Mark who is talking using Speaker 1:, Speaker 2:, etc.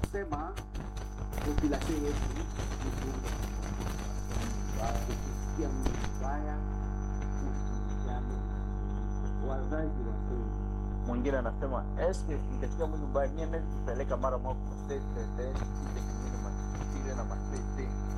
Speaker 1: kusema population yetu ni kusikia mbaya, ushirikiano, wazazi wasema.
Speaker 2: Mwingine anasema nitasikia mwili mbaya, niende kupeleka mara moja kwa state na mastate